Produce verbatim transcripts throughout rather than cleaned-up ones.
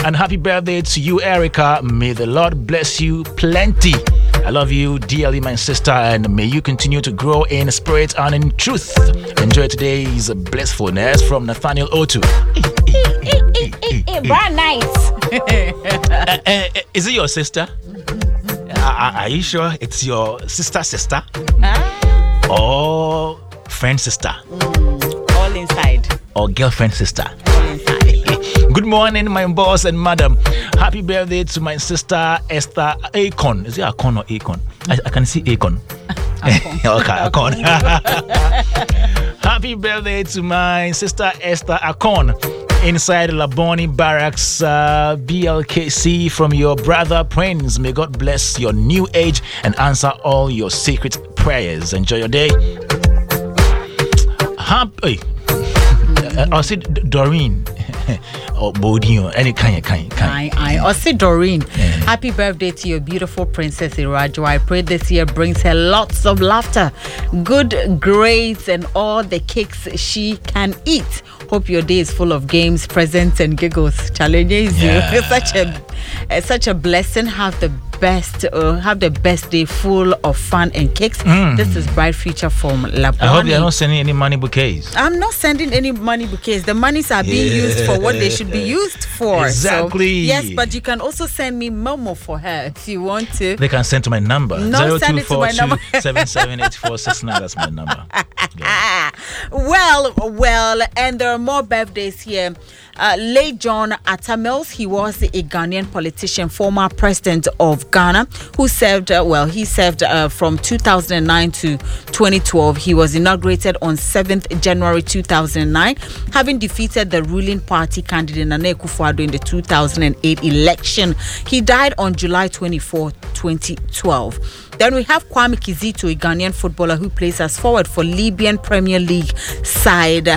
And happy birthday to you, Erica. May the Lord bless you plenty. I love you dearly, my sister, and may you continue to grow in spirit and in truth. Enjoy today's blissfulness from Nathaniel Otu. Brand nice. uh, uh, is it your sister? Uh, are you sure it's your sister sister? Ah. Or friend sister? Mm, all inside. Or girlfriend sister? All inside. Good morning, my boss and madam. Happy birthday to my sister Esther Akon. Is it Akon or Akon? I, I can see Akon. Okay, Akon. Happy birthday to my sister Esther Akon. Inside Laboni Barracks, uh, B L K C, from your brother Prince. May God bless your new age and answer all your secret prayers. Enjoy your day. Happy. Uh, I'll say Doreen. Or Bodino, any kind of kind. I, I, or say Doreen. Yeah. Happy birthday to your beautiful Princess Irajo. I pray this year brings her lots of laughter, good grades, and all the cakes she can eat. Hope your day is full of games, presents, and giggles. Challenges yeah. you. It's such a, it's such a blessing. Have the best, uh, have the best day full of fun and cakes. Mm. This is Bright Future from Laboni. I hope you're not sending any money bouquets. I'm not sending any money bouquets. The monies are being yeah. used for what they should be used for. Exactly. So, yes, but you can also send me Momo for her if you want to. They can send to my number. No, send it to my number. seven seven eight four six nine. That's my number. Yeah. Well, well, and there are more birthdays here. Uh, late John Atta Mills, he was a Ghanaian politician, former president of Ghana, who served, uh, well, he served uh, from two thousand nine to twenty twelve. He was inaugurated on seventh January two thousand nine, having defeated the ruling party candidate Nana Akufo-Addo in the two thousand eight election. He died on July twenty-fourth, twenty twelve. Then we have Kwame Kizito, a Ghanaian footballer who plays as forward for Libyan Premier League side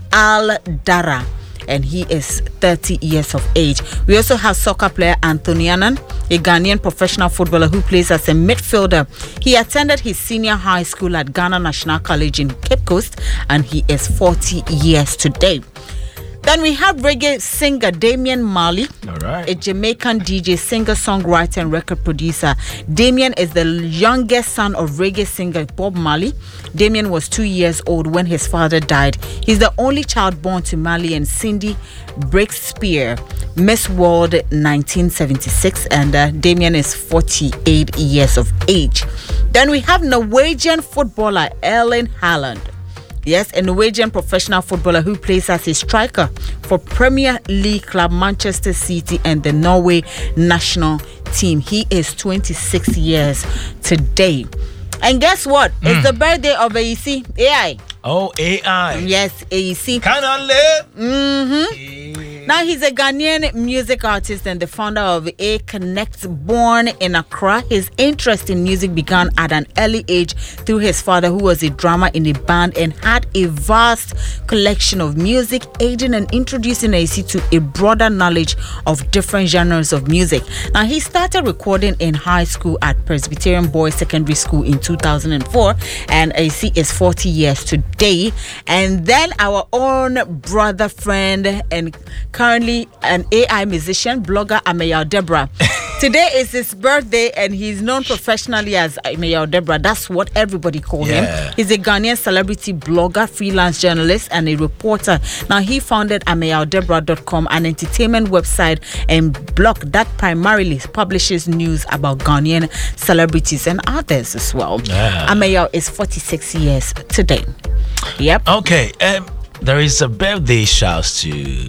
Al Dara, and he is thirty years of age. We also have soccer player Anthony Annan, a Ghanaian professional footballer who plays as a midfielder. He attended his senior high school at Ghana National College in Cape Coast, and he is forty years today. Then we have reggae singer Damian Marley, all right. a Jamaican D J, singer, songwriter, and record producer. Damian is the youngest son of reggae singer Bob Marley. Damian was two years old when his father died. He's the only child born to Marley and Cindy Breakspear, Miss World nineteen seventy-six, and uh, Damian is forty-eight years of age. Then we have Norwegian footballer Erling Haaland. Yes, a Norwegian professional footballer who plays as a striker for Premier League club Manchester City and the Norway national team. He is twenty-six years today. And guess what? Mm. It's the birthday of A E C, A I. Oh, A I. Yes, A E C. Can I live? Mm-hmm. Yeah. Now, he's a Ghanaian music artist and the founder of A Connect, born in Accra. His interest in music began at an early age through his father, who was a drummer in a band and had a vast collection of music, aiding and introducing A E C to a broader knowledge of different genres of music. Now, he started recording in high school at Presbyterian Boys Secondary School in two thousand four, and A E C is forty years today. And then our own brother, friend, and currently an A I musician, blogger Ameyaw Deborah. Today is his birthday, and he's known professionally as Ameyaw Deborah. That's what everybody call yeah. him. He's a Ghanaian celebrity blogger, freelance journalist, and a reporter. Now, he founded ameyaw deborah dot com, an entertainment website and blog that primarily publishes news about Ghanaian celebrities and others as well. Yeah. Ameyaw is forty-six years today. Yep. Okay. Um, there is a birthday shout to.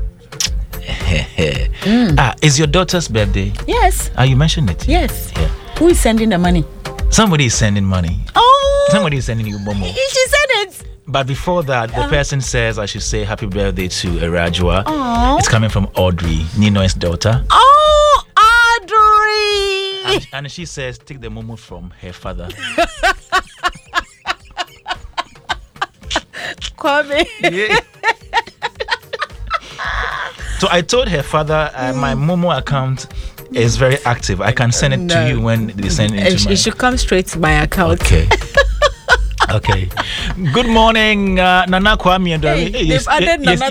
mm. Ah, is your daughter's birthday? Yes. Ah, you mentioned it. Yes. Yeah. Who is sending the money? Somebody is sending money. Oh. Somebody is sending you Momo. She said it. But before that, the uh, person says I should say happy birthday to Erajua. Oh. It's coming from Audrey, Nino's daughter. Oh, Audrey. And, and she says take the Momo from her father. Kwame. Yeah. So I told her father uh, mm. my Momo account is very active. I can send it no. to you when they send it it to my... It should come straight to my account. Okay. Okay. Good morning, uh, Nana Kwame. Hey, hey, they've added Nana